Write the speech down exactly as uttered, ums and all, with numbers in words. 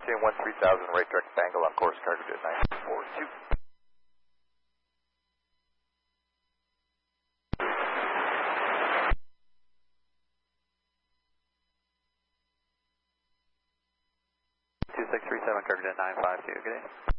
maintain one three thousand, right direct Bangle on course, target at nine four two. two six three seven, target at nine five two, good day.